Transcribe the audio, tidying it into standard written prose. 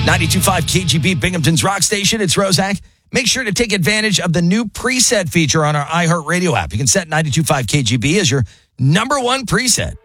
92.5 KGB, Binghamton's rock station. It's Rozak. Make sure to take advantage of the new preset feature on our iHeartRadio app. You can set 92.5 KGB as your number one preset.